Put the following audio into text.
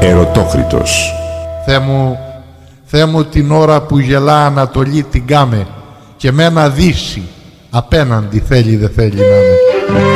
Ερωτόκριτος. Θεέ μου την ώρα που γελά Ανατολή την κάμε και με ένα Δύση απέναντι θέλει δε θέλει να είναι.